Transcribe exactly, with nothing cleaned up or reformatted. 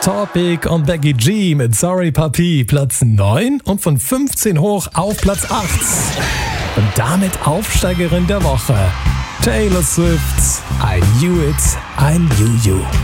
Topic und Becky G mit Sorry Papi, Platz neun und von fünfzehn hoch auf Platz acht. Und damit Aufsteigerin der Woche, Taylor Swift, I Knew It, I Knew You.